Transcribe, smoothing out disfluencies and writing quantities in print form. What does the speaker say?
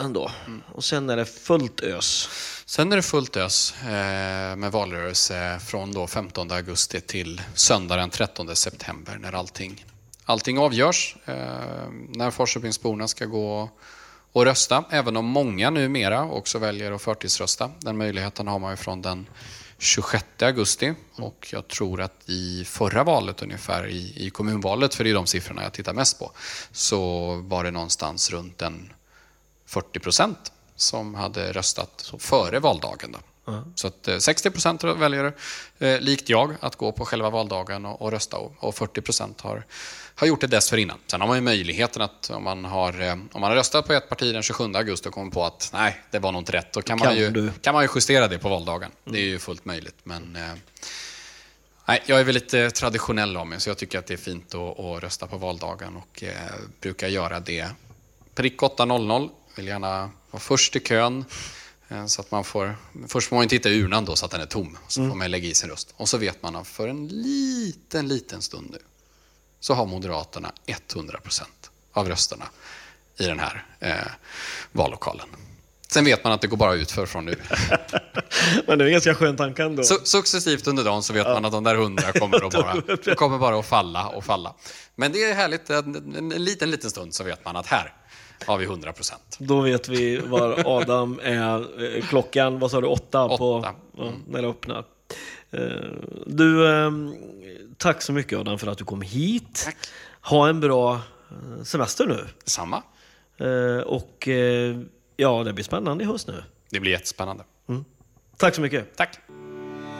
ändå. Och sen är det fullt ös. Sen är det fullt ös med valrörelse från då 15 augusti till söndag den 13 september när allting avgörs. När Falköpingsborna ska gå och rösta. Även om många numera också väljer att förtidsrösta. Den möjligheten har man ju från den 26 augusti. Och jag tror att i förra valet ungefär i kommunvalet, för det är de siffrorna jag tittar mest på, så var det någonstans runt en 40% som hade röstat före valdagen. Då. Så att 60% väljer, likt jag, att gå på själva valdagen och rösta, och 40% har gjort det dessförinnan. Sen har man ju möjligheten att om man har röstat på ett parti den 27 augusti och kommer på att nej, det var nog inte rätt, då kan man ju justera det på valdagen. Det är ju fullt möjligt, men nej, jag är väl lite traditionell av mig, så jag tycker att det är fint att rösta på valdagen och brukar göra det prick 8:00. Vill gärna vara först i kön, så att först får man inte hitta urnan då så att den är tom, så får man lägga i sin röst. Och så vet man att för en liten stund nu så har Moderaterna 100% av rösterna i den här vallokalen. Sen vet man att det går bara utför från nu. Men det är en ganska skön tanke ändå. Successivt under dagen så vet man att de där 100 kommer bara att falla. Men det är härligt, en liten stund så vet man att här har vi 100%. Då vet vi var Adam är klockan, vad sa du, 8 på när det öppnar. Du, tack så mycket Adam för att du kom hit. Tack. Ha en bra semester nu. Samma. Och ja, det blir spännande i höst nu. Det blir jättespännande. Tack så mycket. Tack.